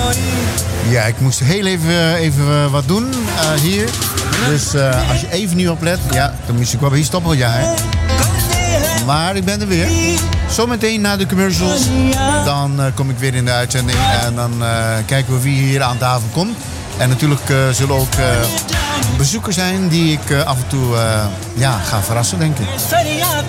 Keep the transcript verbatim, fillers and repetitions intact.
Ja, ik moest heel even, even wat doen uh, hier. Dus uh, als je even niet oplet, ja, dan moest ik wel weer stoppen. Ja, hè. Maar ik ben er weer. Zometeen na de commercials, dan uh, kom ik weer in de uitzending. En dan uh, kijken we wie hier aan tafel komt. En natuurlijk uh, zullen ook uh, bezoekers zijn die ik uh, af en toe uh, ja, ga verrassen, denk ik.